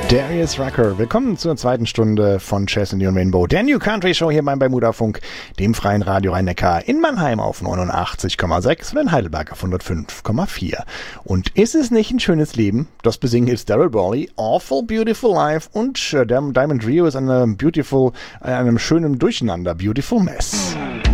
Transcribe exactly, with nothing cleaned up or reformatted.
Darius Rucker, willkommen zur zweiten Stunde von Jazz in the Rainbow, der New Country Show hier beim Bermuda Funk, dem freien Radio Rhein-Neckar in Mannheim auf neunundachtzig Komma sechs und in Heidelberg auf hundertfünf Komma vier. Und ist es nicht ein schönes Leben? Das besingen jetzt Daryl Brawley, Awful Beautiful Life, und äh, Diamond Rio ist eine beautiful, äh, einem schönen Durcheinander, Beautiful Mess.